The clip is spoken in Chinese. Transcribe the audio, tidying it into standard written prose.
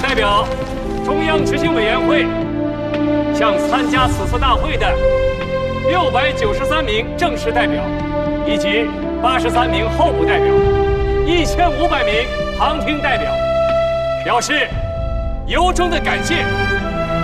代表中央执行委员会向参加此次大会的693名正式代表，以及83名候补代表、1500名旁听代表，表示由衷的感谢